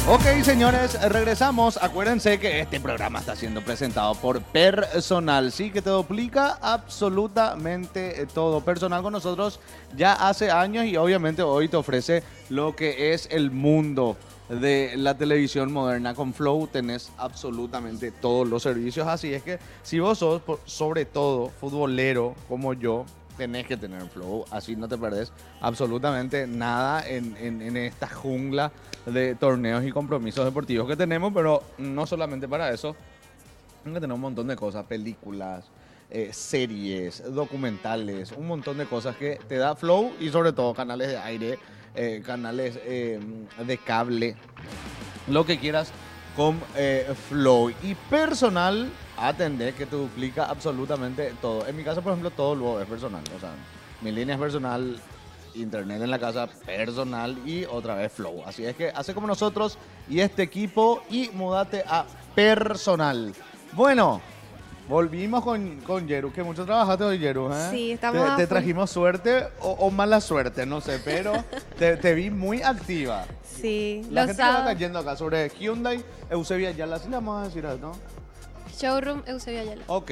Ok, señores, regresamos. Acuérdense que este programa está siendo presentado por Personal, sí, que te duplica absolutamente todo. Personal con nosotros ya hace años y obviamente hoy te ofrece lo que es el mundo de la televisión moderna. Con Flow tenés absolutamente todos los servicios, así es que si vos sos, sobre todo, futbolero como yo, tenés que tener Flow, así no te perdés absolutamente nada en esta jungla de torneos y compromisos deportivos que tenemos, pero no solamente para eso, que tenemos un montón de cosas, películas, series, documentales, un montón de cosas que te da Flow y sobre todo canales de aire, canales de cable, lo que quieras con Flow. Y Personal, atender que te duplica absolutamente todo. En mi caso, por ejemplo, todo luego es personal. O sea, mi línea es personal, internet en la casa personal y otra vez Flow. Así es que hace como nosotros y este equipo y mudate a Personal. Bueno, volvimos con Yeru, que mucho trabajaste hoy, Yeru, ¿eh? Sí, estamos a ¿Te full. trajimos suerte o mala suerte? No sé, pero te vi muy activa. Sí, La los gente que va sábados. cayendo acá sobre Hyundai, Eusebia Yala, sí le vamos a decir, ¿no? Showroom Eusebio Ayala. Ok.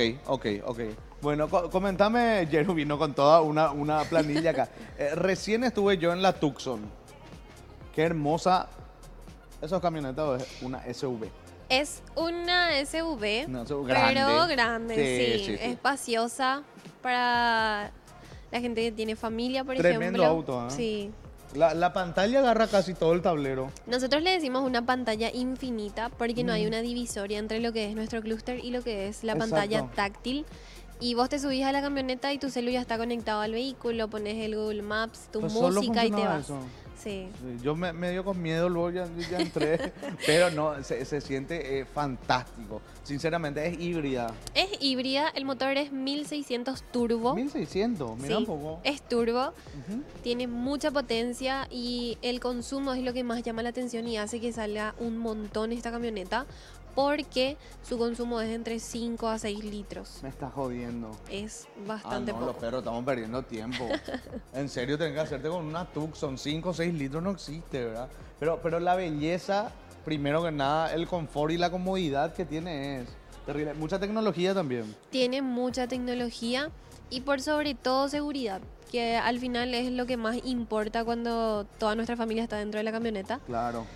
Bueno, comentame, Yeru vino con toda una planilla acá. Recién estuve yo en la Tucson. Qué hermosa. Esos camionetas es una SUV. Es una SUV, Una SUV pero grande. grande, sí. Sí. Espaciosa para la gente que tiene familia, por Tremendo ejemplo. auto, ¿eh? Sí. La pantalla agarra casi todo el tablero. Nosotros le decimos una pantalla infinita porque no hay una divisoria entre lo que es nuestro clúster y lo que es la pantalla Exacto. táctil. Y vos te subís a la camioneta y tu celu ya está conectado al vehículo, pones el Google Maps, tu Pues solo música y te funcionaba vas. eso. Sí. Sí, yo me dio con miedo, luego ya entré, pero no, se siente fantástico. Sinceramente, es híbrida. Es híbrida, el motor es 1600 turbo. 1600, mira un Sí, poco. es turbo, Ujú. tiene mucha potencia y el consumo es lo que más llama la atención y hace que salga un montón esta camioneta porque su consumo es entre 5 a 6 litros. Me está jodiendo. Es Ah, bastante no, los poco. perros, estamos perdiendo tiempo. En serio, tenés que hacerte con una Tucson, 5 o 6 litros no existe, ¿verdad? Pero la belleza, primero que nada, el confort y la comodidad que tiene es terrible. Mucha tecnología también. Tiene mucha tecnología y por sobre todo seguridad, que al final es lo que más importa cuando toda nuestra familia está dentro de la camioneta. Claro.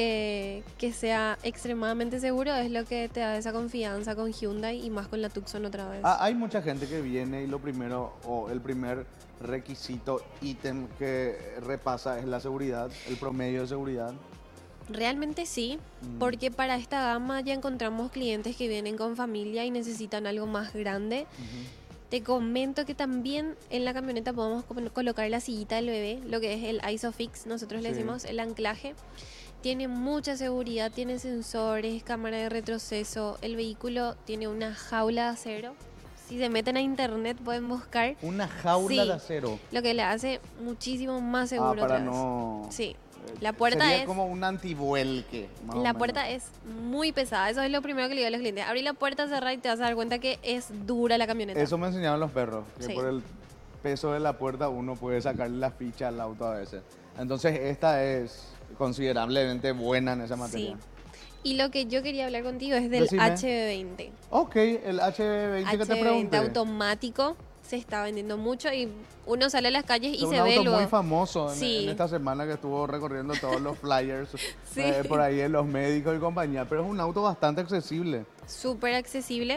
Que sea extremadamente seguro es lo que te da esa confianza con Hyundai y más con la Tucson otra vez. Hay mucha gente que viene y lo primero, o el primer requisito, ítem que repasa es la seguridad, el promedio de seguridad. Realmente sí, porque para esta gama ya encontramos clientes que vienen con familia y necesitan algo más grande. Te comento que también en la camioneta podemos colocar la sillita del bebé, lo que es el ISOFIX, nosotros le Sí. decimos el anclaje. Tiene mucha seguridad, tiene sensores, cámara de retroceso. El vehículo tiene una jaula de acero. Si se meten a internet pueden buscar. Una jaula Sí, de acero. lo que le hace muchísimo más seguro Para otra vez. no... Sí, la puerta Sería es... como un antivuelque, más o La menos. puerta es muy pesada, eso es lo primero que le digo a los clientes. Abrí la puerta, cerrá y te vas a dar cuenta que es dura la camioneta. Eso me enseñaron los perros, que Sí. por el peso de la puerta uno puede sacarle la ficha al auto a veces. Entonces esta es considerablemente buena en esa materia. Sí. Y lo que yo quería hablar contigo es del Decime. HB20. Ok, el HB20 que te HB20 pregunté. automático se está vendiendo mucho y uno sale a las calles Es y un se ve auto luego. muy famoso Sí. en esta semana que estuvo recorriendo todos los flyers Sí. por ahí en los médicos y compañía, pero es un auto bastante accesible. Súper accesible.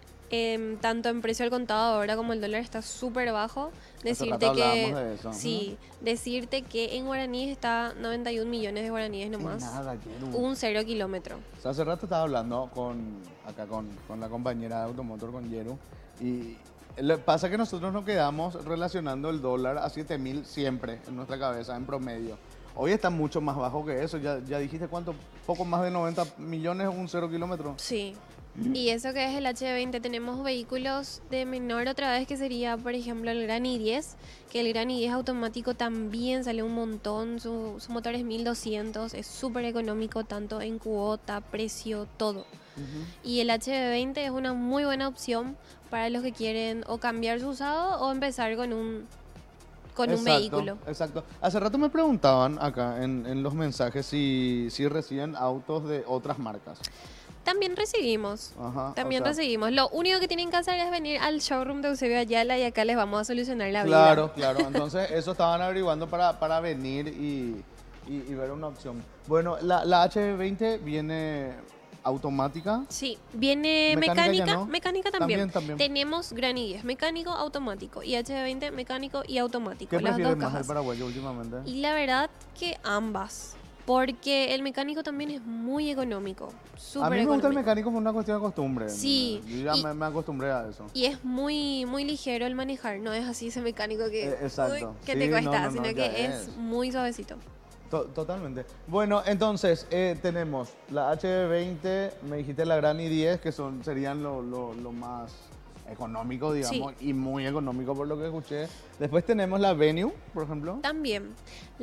Tanto en precio al contado ahora como el dólar está súper bajo. Decirte rato que hablábamos de eso. sí, decirte que en guaraníes está 91 millones de guaraníes nomás. Nada, Yeru. Un 0 kilómetro. O sea, hace rato estaba hablando con la compañera de Automotor, con Yeru, y pasa que nosotros nos quedamos relacionando el dólar a 7.000 siempre en nuestra cabeza, en promedio. Hoy está mucho más bajo que eso, ya dijiste cuánto, poco más de 90 millones, un 0 kilómetro. Sí. Y eso que es el H20, tenemos vehículos de menor otra vez que sería, por ejemplo, el Gran i10, que el Gran i10 automático también sale un montón, su motor es 1200, es súper económico tanto en cuota, precio, todo. Y el HB20 es una muy buena opción para los que quieren o cambiar su usado o empezar con un vehículo. Exacto. Hace rato me preguntaban acá en los mensajes si reciben autos de otras marcas. También recibimos. Ajá, También o sea, recibimos. Lo único que tienen que hacer es venir al showroom de Eusebio Ayala y acá les vamos a solucionar la vida. claro. Entonces, eso estaban averiguando para venir y ver una opción. Bueno, la H20 viene automática. Sí, viene Mecánica ya mecánica, no. mecánica también. También. Tenemos Gran i10, mecánico, automático, y H20 mecánico y automático. ¿Qué Las dos prefieres más el cajas. paraguayo últimamente? Y la verdad que ambas. Porque el mecánico también es muy económico. A Súper mí me gusta el económico. mecánico por una cuestión de costumbre. Sí, Yo ya y- me acostumbré a eso. Y es muy ligero el manejar, no es así ese mecánico que, Exacto. que Sí, te cuesta, no, sino ya que es muy suavecito. Totalmente. Bueno, entonces tenemos la H20, me dijiste la Gran i10, que serían lo más económico, digamos, y muy económico por lo que escuché. Después tenemos la Venue, por ejemplo. También.